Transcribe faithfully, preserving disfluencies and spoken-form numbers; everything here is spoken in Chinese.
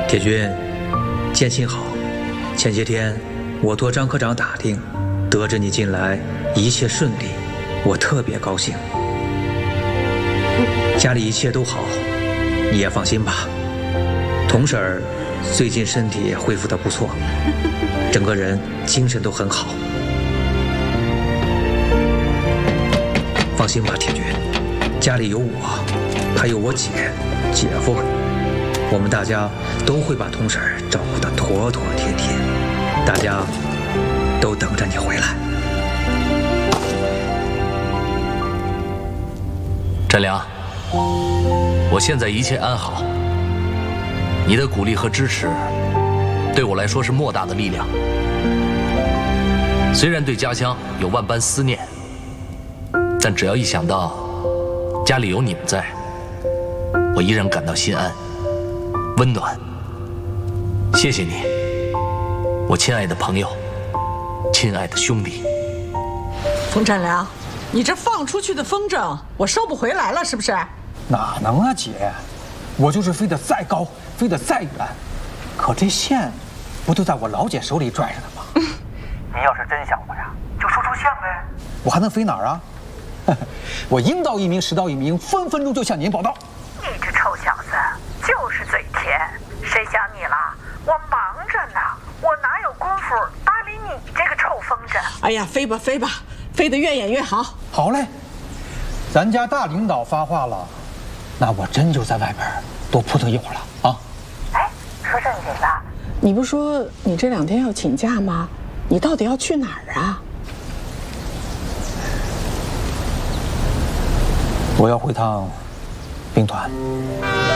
铁军，建信好。前些天我托张科长打听，得知你近来一切顺利，我特别高兴。家里一切都好，你也放心吧。童婶儿最近身体恢复得不错，整个人精神都很好。放心吧，铁军，家里有我，还有我姐、姐夫。 我们大家都会把童婶儿照顾得妥妥帖帖，大家都等着你回来。 展良，我现在一切安好，你的鼓励和支持对我来说是莫大的力量。虽然对家乡有万般思念，但只要一想到家里有你们在，我依然感到心安。 温暖，谢谢你，我亲爱的朋友，亲爱的兄弟。 冯展良，你这放出去的风筝，我收不回来了，是不是？ 哪能啊，姐，我就是飞得再高，飞得再远，可这线不都在我老姐手里拽着呢吗？嗯、你要是真想我呀，就说出线呗。我还能飞哪儿啊？我应到一名，实到一名，分分钟就向您报到。 你这臭小子！ 就是嘴甜，谁想你了？我忙着呢，我哪有功夫搭理你这个臭风筝？ 哎呀，飞吧飞吧，飞得越远越好。 好嘞，咱家大领导发话了，那我真就在外边多扑腾一会儿了啊！ 哎，说正经的， 你不说你这两天要请假吗？你到底要去哪儿啊？ 我要回趟兵团。